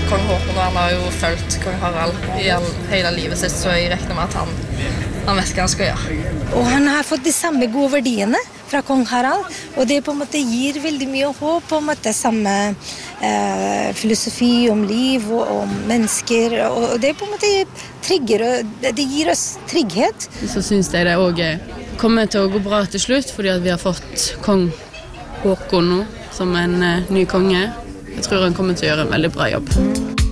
kong Håkon, og han har jo følt kong Harald I hele livet sitt, så jeg regner med at han vet hva han skal gjøre. Og han har fått de samme gode verdiene fra kong Harald, og det på en måte gir veldig mye håp om at det samme filosofi om liv og om mennesker, og det på en måte trigger, og det gir oss trygghet. Så synes jeg det også kommer til å gå bra til slutt, fordi at vi har fått kong Håkon nå som en ny konge. Jeg tror han kommer til å gjøre en veldig bra jobb.